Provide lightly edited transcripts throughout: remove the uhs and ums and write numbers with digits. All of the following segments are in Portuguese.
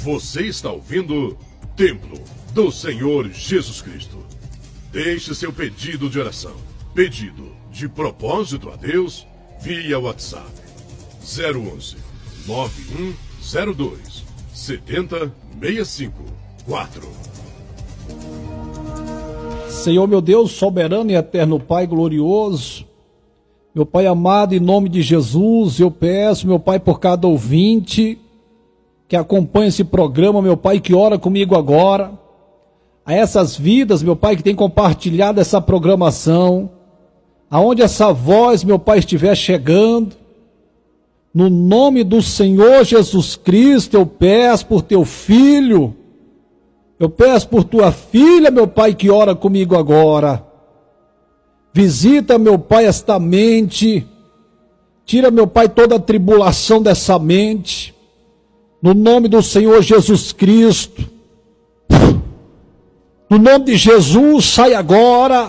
Você está ouvindo Templo do Senhor Jesus Cristo. Deixe seu pedido de oração, pedido de propósito a Deus via WhatsApp 011 9102 70654. Senhor meu Deus, soberano e eterno Pai glorioso, meu Pai amado, em nome de Jesus, eu peço, meu Pai, por cada ouvinte que acompanha esse programa, meu Pai, que ora comigo agora, a essas vidas, meu Pai, que tem compartilhado essa programação, aonde essa voz, meu Pai, estiver chegando, no nome do Senhor Jesus Cristo, eu peço por teu filho, eu peço por tua filha, meu Pai, que ora comigo agora. Visita, meu Pai, esta mente. Tira, meu Pai, toda a tribulação dessa mente. No nome do Senhor Jesus Cristo. No nome de Jesus, sai agora.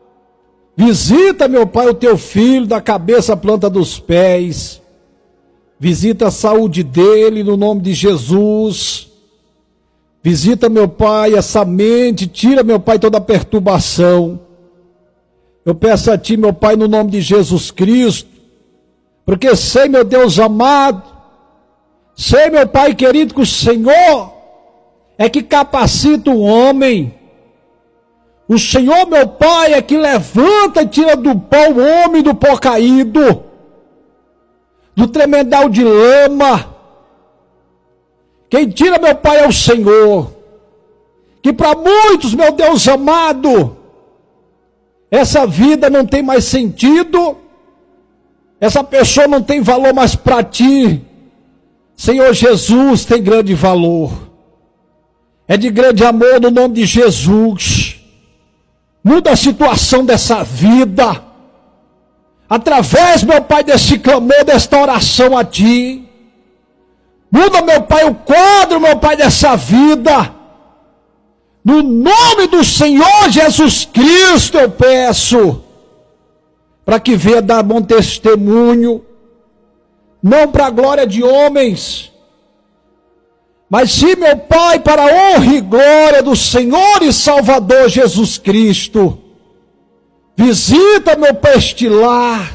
Visita, meu Pai, o teu filho da cabeça à planta dos pés. Visita a saúde dele, no nome de Jesus. Visita, meu Pai, essa mente. Tira, meu Pai, toda a perturbação. Eu peço a Ti, meu Pai, no nome de Jesus Cristo, porque sei, meu Deus amado, sei, meu Pai querido, que o Senhor é que capacita o homem. O Senhor, meu Pai, é que levanta e tira do pó o homem do pó caído, do tremendal de lama. Quem tira, meu Pai, é o Senhor. Que para muitos, meu Deus amado, essa vida não tem mais sentido, essa pessoa não tem valor mais para ti. Senhor Jesus, tem grande valor, é de grande amor no nome de Jesus. Muda a situação dessa vida, através, meu Pai, desse clamor, desta oração a ti. Muda, meu Pai, o quadro, meu Pai, dessa vida. No nome do Senhor Jesus Cristo eu peço, para que venha dar bom testemunho, não para a glória de homens, mas sim, meu Pai, para a honra e glória do Senhor e Salvador Jesus Cristo. Visita, meu Pai, este lar,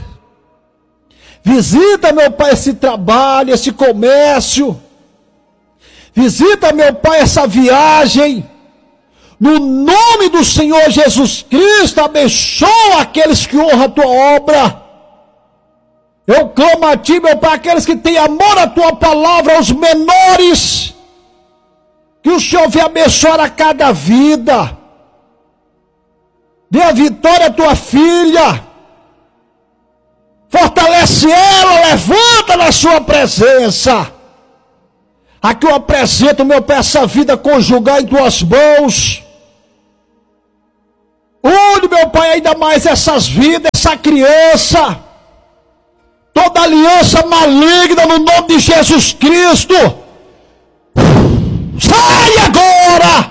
visita, meu Pai, esse trabalho, esse comércio, visita, meu Pai, essa viagem. No nome do Senhor Jesus Cristo, abençoa aqueles que honram a tua obra. Eu clamo a ti, meu Pai, aqueles que têm amor à tua palavra, aos menores, que o Senhor venha abençoar a cada vida. Dê a vitória à tua filha. Fortalece ela, levanta na sua presença. Aqui eu apresento, meu Pai, essa vida conjugal em tuas mãos. Une, meu Pai, ainda mais essas vidas, essa criança. Toda aliança maligna no nome de Jesus Cristo. Sai agora.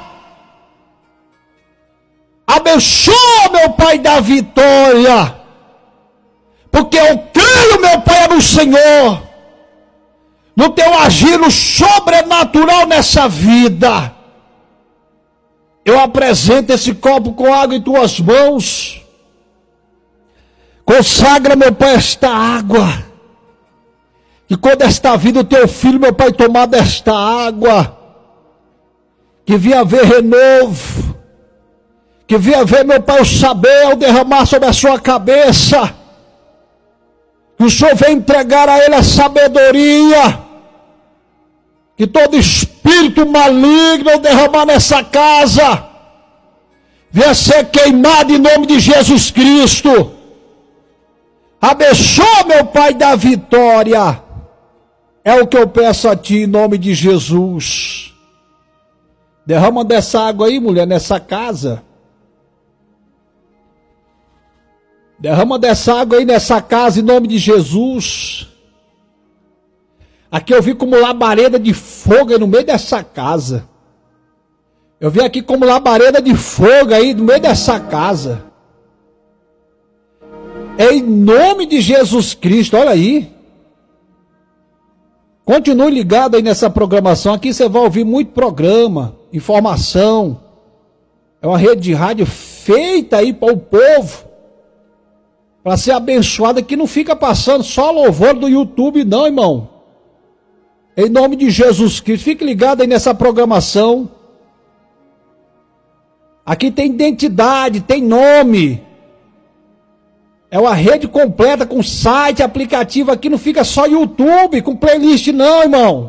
Abençoa, meu Pai, da vitória. Porque eu creio, meu Pai, no Senhor, no teu agir sobrenatural nessa vida. Eu apresento esse copo com água em tuas mãos. Consagra, meu Pai, esta água. Que quando esta vida, o teu filho, meu Pai, tomar desta água, que venha haver renovo, que venha haver, meu Pai, o saber, o derramar sobre a sua cabeça, que o Senhor venha entregar a ele a sabedoria, que todo espírito maligno derramar nessa casa, venha ser queimado em nome de Jesus Cristo. Abençoa, meu Pai, da vitória. É o que eu peço a ti em nome de Jesus. Derrama dessa água aí, mulher, nessa casa. Derrama dessa água aí nessa casa em nome de Jesus. Aqui eu vi como labareda de fogo aí no meio dessa casa. Eu vi aqui como labareda de fogo aí no meio dessa casa. Em nome de Jesus Cristo, olha aí. Continue ligado aí nessa programação. Aqui você vai ouvir muito programa, informação. É uma rede de rádio feita aí para o povo, para ser abençoada, que não fica passando só louvor do YouTube não, irmão. Em nome de Jesus Cristo, fique ligado aí nessa programação. Aqui tem identidade, tem nome. É uma rede completa com site, aplicativo. Aqui não fica só YouTube, com playlist não, irmão.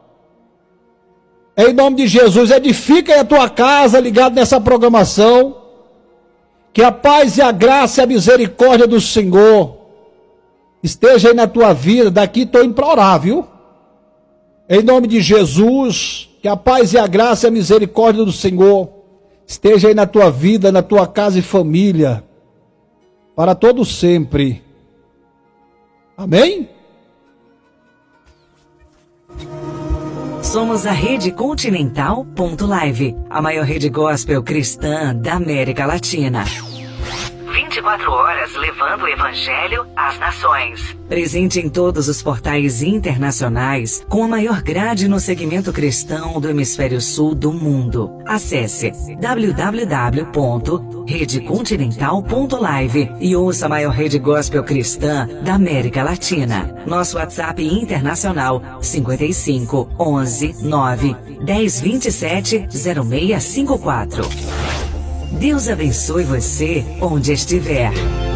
Em nome de Jesus, edifica aí a tua casa ligado nessa programação. Que a paz e a graça e a misericórdia do Senhor esteja aí na tua vida. Daqui estou indo para orar, viu? Em nome de Jesus, que a paz e a graça e a misericórdia do Senhor esteja aí na tua vida, na tua casa e família, para todo sempre. Amém? Somos a Rede Continental.live, a maior rede gospel cristã da América Latina. 24 horas levando o Evangelho às nações. Presente em todos os portais internacionais, com a maior grade no segmento cristão do hemisfério sul do mundo. Acesse www.redecontinental.live e ouça a maior rede gospel cristã da América Latina. Nosso WhatsApp internacional 55 11 9 10 27 0654. Deus abençoe você onde estiver.